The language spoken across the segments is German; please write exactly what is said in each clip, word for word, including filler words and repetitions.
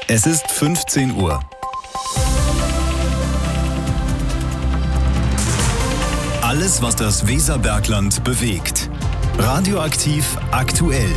Es ist fünfzehn Uhr. Alles, was das Weserbergland bewegt. Radioaktiv aktuell.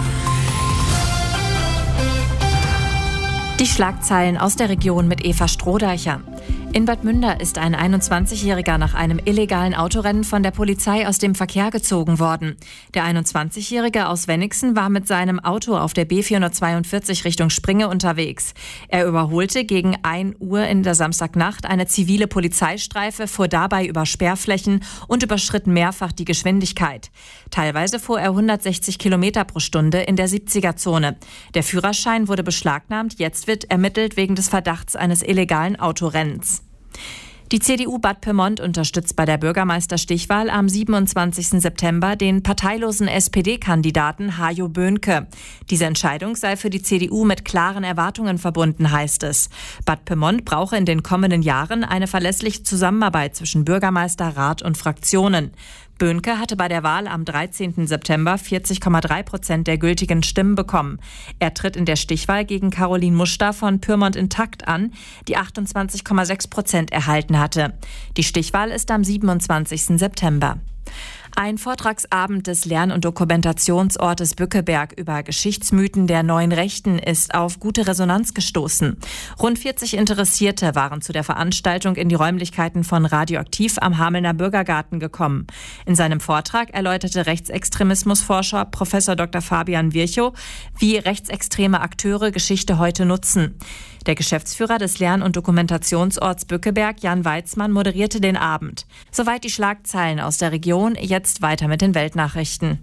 Die Schlagzeilen aus der Region mit Eva Strohdeicher. In Bad Münder ist ein einundzwanzigjähriger nach einem illegalen Autorennen von der Polizei aus dem Verkehr gezogen worden. Der einundzwanzigjährige aus Wenigsen war mit seinem Auto auf der B vierhundertzweiundvierzig Richtung Springe unterwegs. Er überholte gegen ein Uhr in der Samstagnacht eine zivile Polizeistreife, fuhr dabei über Sperrflächen und überschritt mehrfach die Geschwindigkeit. Teilweise fuhr er hundertsechzig Kilometer pro Stunde in der siebziger-Zone. Der Führerschein wurde beschlagnahmt, jetzt wird ermittelt wegen des Verdachts eines illegalen Autorennens. Die C D U Bad Pyrmont unterstützt bei der Bürgermeisterstichwahl am siebenundzwanzigsten September den parteilosen S P D-Kandidaten Hajo Böhnke. Diese Entscheidung sei für die C D U mit klaren Erwartungen verbunden, heißt es. Bad Pyrmont brauche in den kommenden Jahren eine verlässliche Zusammenarbeit zwischen Bürgermeister, Rat und Fraktionen. Böhnke hatte bei der Wahl am dreizehnten September vierzig Komma drei Prozent der gültigen Stimmen bekommen. Er tritt in der Stichwahl gegen Caroline Muster von Pyrmont Intakt an, die achtundzwanzig Komma sechs Prozent erhalten hatte. Die Stichwahl ist am siebenundzwanzigsten September. Ein Vortragsabend des Lern- und Dokumentationsortes Bückeberg über Geschichtsmythen der neuen Rechten ist auf gute Resonanz gestoßen. Rund vierzig Interessierte waren zu der Veranstaltung in die Räumlichkeiten von Radioaktiv am Hamelner Bürgergarten gekommen. In seinem Vortrag erläuterte Rechtsextremismusforscher Professor Doktor Fabian Virchow, wie rechtsextreme Akteure Geschichte heute nutzen. Der Geschäftsführer des Lern- und Dokumentationsorts Bückeberg, Jan Weizmann, moderierte den Abend. Soweit die Schlagzeilen aus der Region. Jetzt weiter mit den Weltnachrichten.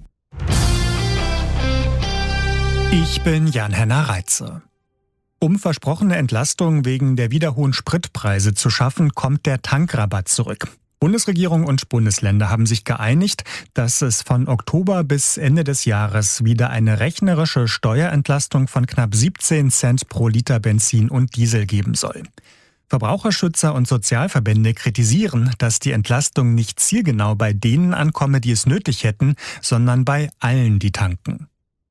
Ich bin Jan-Henner Reitze. Um versprochene Entlastung wegen der wieder hohen Spritpreise zu schaffen, kommt der Tankrabatt zurück. Bundesregierung und Bundesländer haben sich geeinigt, dass es von Oktober bis Ende des Jahres wieder eine rechnerische Steuerentlastung von knapp siebzehn Cent pro Liter Benzin und Diesel geben soll. Verbraucherschützer und Sozialverbände kritisieren, dass die Entlastung nicht zielgenau bei denen ankomme, die es nötig hätten, sondern bei allen, die tanken.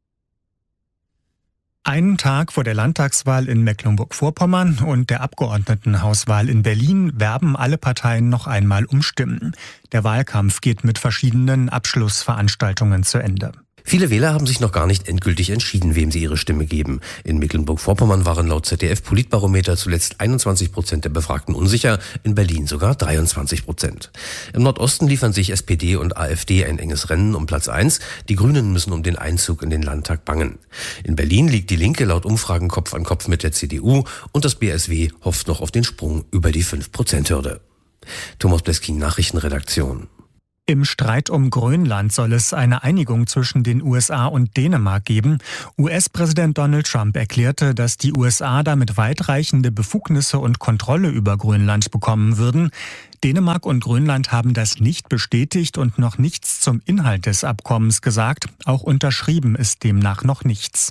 Einen Tag vor der Landtagswahl in Mecklenburg-Vorpommern und der Abgeordnetenhauswahl in Berlin werben alle Parteien noch einmal um Stimmen. Der Wahlkampf geht mit verschiedenen Abschlussveranstaltungen zu Ende. Viele Wähler haben sich noch gar nicht endgültig entschieden, wem sie ihre Stimme geben. In Mecklenburg-Vorpommern waren laut Z D F-Politbarometer zuletzt einundzwanzig Prozent der Befragten unsicher, in Berlin sogar dreiundzwanzig Prozent. Im Nordosten liefern sich S P D und A f D ein enges Rennen um Platz eins. Die Grünen müssen um den Einzug in den Landtag bangen. In Berlin liegt die Linke laut Umfragen Kopf an Kopf mit der C D U und das B S W hofft noch auf den Sprung über die fünf Prozent Hürde. Thomas Bleskin, Nachrichtenredaktion. Im Streit um Grönland soll es eine Einigung zwischen den U S A und Dänemark geben. U S-Präsident Donald Trump erklärte, dass die U S A damit weitreichende Befugnisse und Kontrolle über Grönland bekommen würden. Dänemark und Grönland haben das nicht bestätigt und noch nichts zum Inhalt des Abkommens gesagt. Auch unterschrieben ist demnach noch nichts.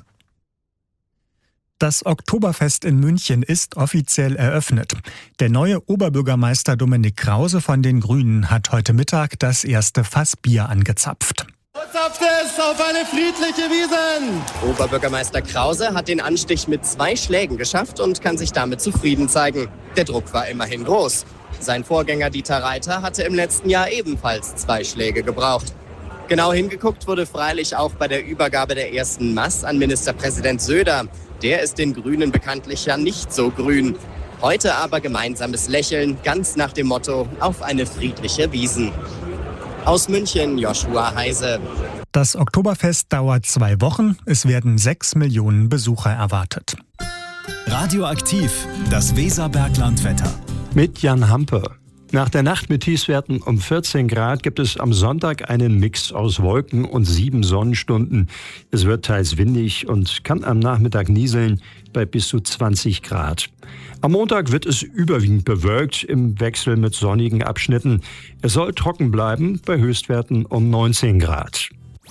Das Oktoberfest in München ist offiziell eröffnet. Der neue Oberbürgermeister Dominik Krause von den Grünen hat heute Mittag das erste Fass Bier angezapft. Zapft es auf eine friedliche Wiesn! Oberbürgermeister Krause hat den Anstich mit zwei Schlägen geschafft und kann sich damit zufrieden zeigen. Der Druck war immerhin groß. Sein Vorgänger Dieter Reiter hatte im letzten Jahr ebenfalls zwei Schläge gebraucht. Genau hingeguckt wurde freilich auch bei der Übergabe der ersten Maß an Ministerpräsident Söder. Der ist den Grünen bekanntlich ja nicht so grün. Heute aber gemeinsames Lächeln, ganz nach dem Motto, auf eine friedliche Wiesn. Aus München, Joshua Heise. Das Oktoberfest dauert zwei Wochen. Es werden sechs Millionen Besucher erwartet. Radioaktiv, das Weserberglandwetter. Mit Jan Hampe. Nach der Nacht mit Tiefstwerten um vierzehn Grad gibt es am Sonntag einen Mix aus Wolken und sieben Sonnenstunden. Es wird teils windig und kann am Nachmittag nieseln bei bis zu zwanzig Grad. Am Montag wird es überwiegend bewölkt im Wechsel mit sonnigen Abschnitten. Es soll trocken bleiben bei Höchstwerten um neunzehn Grad.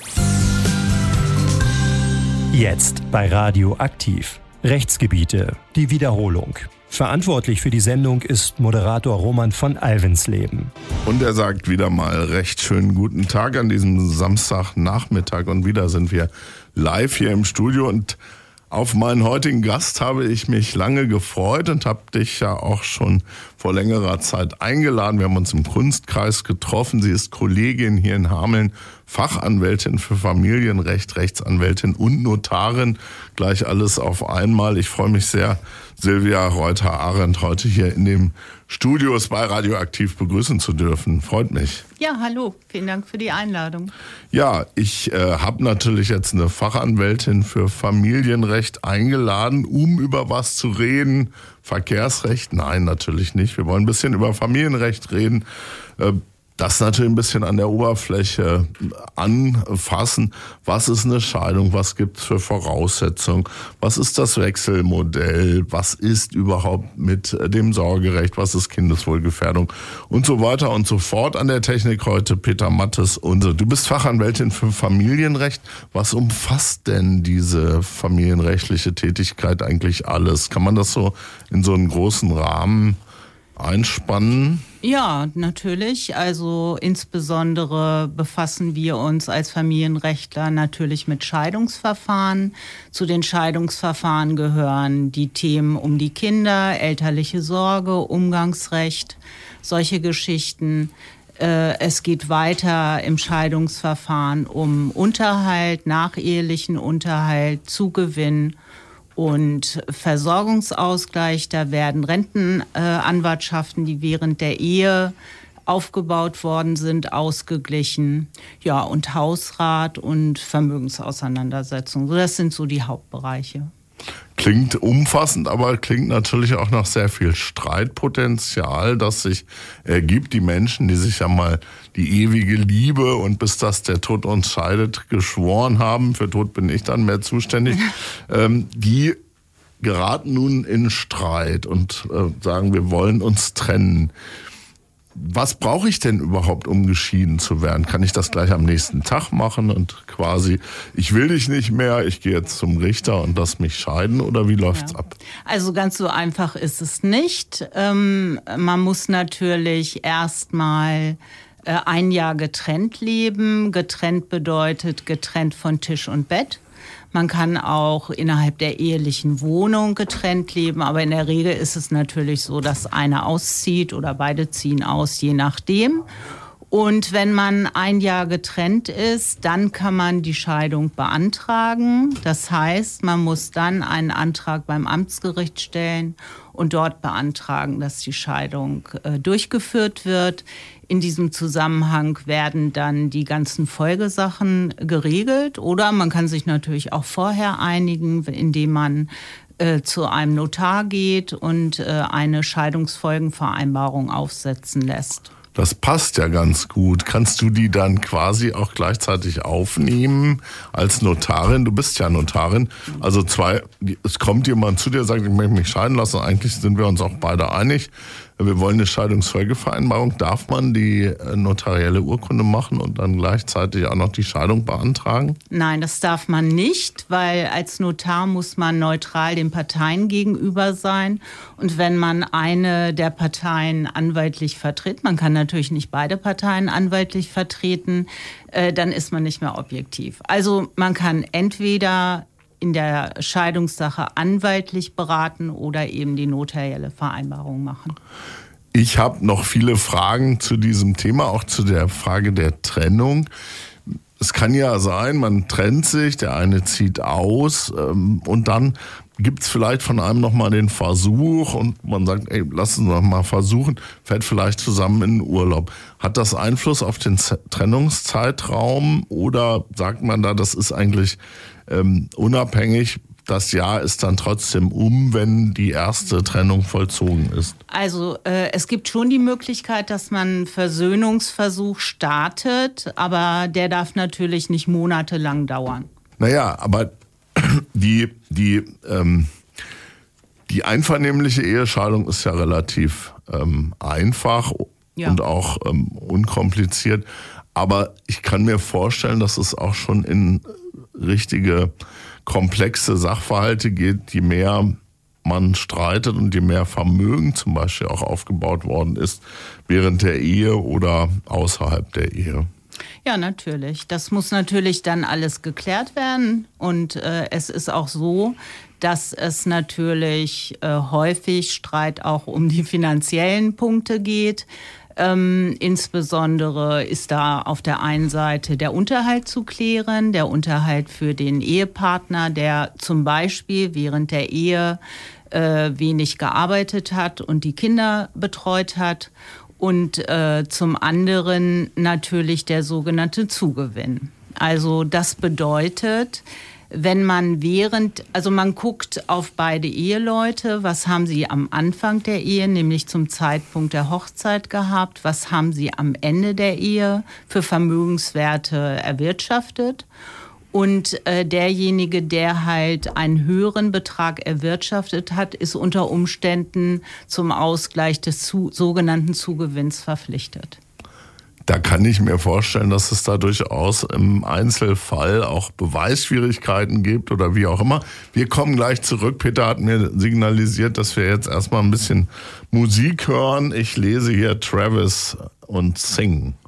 Jetzt bei Radioaktiv. Rechtsgebiete, die Wiederholung. Verantwortlich für die Sendung ist Moderator Roman von Alvensleben. Und er sagt wieder mal recht schönen guten Tag an diesem Samstagnachmittag. Und wieder sind wir live hier im Studio. Und Auf meinen heutigen Gast habe ich mich lange gefreut und habe dich ja auch schon vor längerer Zeit eingeladen. Wir haben uns im Kunstkreis getroffen. Sie ist Kollegin hier in Hameln, Fachanwältin für Familienrecht, Rechtsanwältin und Notarin. Gleich alles auf einmal. Ich freue mich sehr, Silvia Reuter-Arendt heute hier in dem Studios bei Radioaktiv begrüßen zu dürfen. Freut mich. Ja, hallo. Vielen Dank für die Einladung. Ja, ich äh, habe natürlich jetzt eine Fachanwältin für Familienrecht eingeladen, um über was zu reden. Verkehrsrecht? Nein, natürlich nicht. Wir wollen ein bisschen über Familienrecht reden. Äh, Das natürlich ein bisschen an der Oberfläche anfassen. Was ist eine Scheidung? Was gibt es für Voraussetzungen? Was ist das Wechselmodell? Was ist überhaupt mit dem Sorgerecht? Was ist Kindeswohlgefährdung? Und so weiter und so fort. An der Technik heute Peter Mattes. Und du bist Fachanwältin für Familienrecht. Was umfasst denn diese familienrechtliche Tätigkeit eigentlich alles? Kann man das so in so einen großen Rahmen einspannen? Ja, natürlich. Also insbesondere befassen wir uns als Familienrechtler natürlich mit Scheidungsverfahren. Zu den Scheidungsverfahren gehören die Themen um die Kinder, elterliche Sorge, Umgangsrecht, solche Geschichten. Es geht weiter im Scheidungsverfahren um Unterhalt, nachehelichen Unterhalt, Zugewinn und Versorgungsausgleich. Da werden Rentenanwartschaften, die während der Ehe aufgebaut worden sind, ausgeglichen. Ja, und Hausrat und Vermögensauseinandersetzung. So, das sind so die Hauptbereiche. Klingt umfassend, aber klingt natürlich auch nach sehr viel Streitpotenzial, das sich ergibt. Die Menschen, die sich ja mal die ewige Liebe und bis das der Tod uns scheidet geschworen haben, für Tod bin ich dann mehr zuständig, ähm, die geraten nun in Streit und äh, sagen, wir wollen uns trennen. Was brauche ich denn überhaupt, um geschieden zu werden? Kann ich das gleich am nächsten Tag machen und quasi, ich will dich nicht mehr, ich gehe jetzt zum Richter und lass mich scheiden, oder wie läuft's ja. ab? Also ganz so einfach ist es nicht. Ähm, man muss natürlich erstmal äh, ein Jahr getrennt leben. Getrennt bedeutet getrennt von Tisch und Bett. Man kann auch innerhalb der ehelichen Wohnung getrennt leben, aber in der Regel ist es natürlich so, dass einer auszieht oder beide ziehen aus, je nachdem. Und wenn man ein Jahr getrennt ist, dann kann man die Scheidung beantragen. Das heißt, man muss dann einen Antrag beim Amtsgericht stellen und dort beantragen, dass die Scheidung äh, durchgeführt wird. In diesem Zusammenhang werden dann die ganzen Folgesachen geregelt. Oder man kann sich natürlich auch vorher einigen, indem man äh, zu einem Notar geht und äh, eine Scheidungsfolgenvereinbarung aufsetzen lässt. Das passt ja ganz gut. Kannst du die dann quasi auch gleichzeitig aufnehmen als Notarin? Du bist ja Notarin. Also zwei, es kommt jemand zu dir und sagt, ich möchte mich scheiden lassen. Eigentlich sind wir uns auch beide einig. Wir wollen eine Scheidungsfolgevereinbarung. Darf man die notarielle Urkunde machen und dann gleichzeitig auch noch die Scheidung beantragen? Nein, das darf man nicht, weil als Notar muss man neutral den Parteien gegenüber sein. Und wenn man eine der Parteien anwaltlich vertritt, man kann natürlich nicht beide Parteien anwaltlich vertreten, äh, dann ist man nicht mehr objektiv. Also man kann entweder in der Scheidungssache anwaltlich beraten oder eben die notarielle Vereinbarung machen. Ich habe noch viele Fragen zu diesem Thema, auch zu der Frage der Trennung. Es kann ja sein, man trennt sich, der eine zieht aus ähm, und dann gibt es vielleicht von einem nochmal den Versuch und man sagt, ey, lass uns noch mal versuchen, fährt vielleicht zusammen in den Urlaub. Hat das Einfluss auf den Z- Trennungszeitraum oder sagt man da, das ist eigentlich ähm, unabhängig, das Jahr ist dann trotzdem um, wenn die erste Trennung vollzogen ist? Also äh, es gibt schon die Möglichkeit, dass man einen Versöhnungsversuch startet, aber der darf natürlich nicht monatelang dauern. Naja, aber die, die, ähm, die einvernehmliche Ehescheidung ist ja relativ ähm, einfach ja. und auch ähm, unkompliziert. Aber ich kann mir vorstellen, dass es auch schon in richtige komplexe Sachverhalte geht, je mehr man streitet und je mehr Vermögen zum Beispiel auch aufgebaut worden ist während der Ehe oder außerhalb der Ehe. Ja, natürlich. Das muss natürlich dann alles geklärt werden. Und äh, es ist auch so, dass es natürlich äh, häufig Streit auch um die finanziellen Punkte geht. Ähm, insbesondere ist da auf der einen Seite der Unterhalt zu klären, der Unterhalt für den Ehepartner, der zum Beispiel während der Ehe äh, wenig gearbeitet hat und die Kinder betreut hat. Und äh, zum anderen natürlich der sogenannte Zugewinn. Also das bedeutet, wenn man während, also man guckt auf beide Eheleute, was haben sie am Anfang der Ehe, nämlich zum Zeitpunkt der Hochzeit gehabt, was haben sie am Ende der Ehe für Vermögenswerte erwirtschaftet. Und äh, derjenige, der halt einen höheren Betrag erwirtschaftet hat, ist unter Umständen zum Ausgleich des zu, sogenannten Zugewinns verpflichtet. Da kann ich mir vorstellen, dass es da durchaus im Einzelfall auch Beweisschwierigkeiten gibt oder wie auch immer. Wir kommen gleich zurück. Peter hat mir signalisiert, dass wir jetzt erstmal ein bisschen Musik hören. Ich lese hier Travis und Sing.